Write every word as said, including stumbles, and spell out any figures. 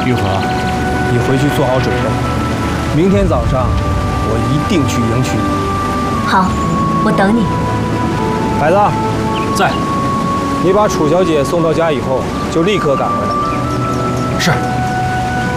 玉和， 你回去做好准备，明天早上我一定去迎娶你。 好，我等你。 孩子， 在。 你把楚小姐送到家以后，就立刻赶回来。 是。